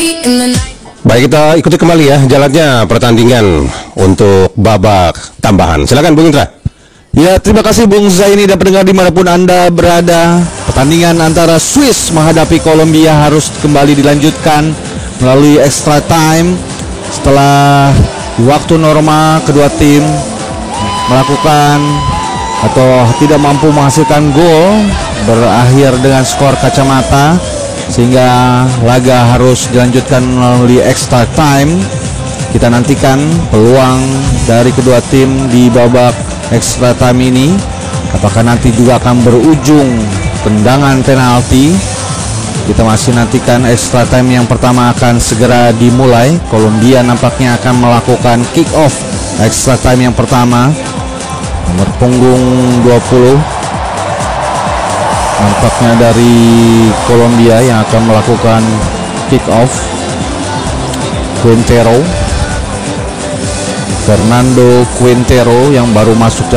Baik, kita ikuti kembali ya jalannya pertandingan untuk babak tambahan. Silakan Bung Indra. Ya, terima kasih Bung Zaini dan pendengar dimanapun Anda berada. Pertandingan antara Swiss menghadapi Kolombia harus kembali dilanjutkan melalui extra time. Setelah di waktu normal kedua tim melakukan atau tidak mampu menghasilkan gol, berakhir dengan skor kacamata, sehingga laga harus dilanjutkan melalui extra time. Kita nantikan peluang dari kedua tim di babak extra time ini, apakah nanti juga akan berujung tendangan penalti. Kita masih nantikan extra time yang pertama akan segera dimulai. Kolombia nampaknya akan melakukan kick off extra time yang pertama. Nomor punggung 20 nampaknya dari Kolombia yang akan melakukan kick off. Fernando Quintero yang baru masuk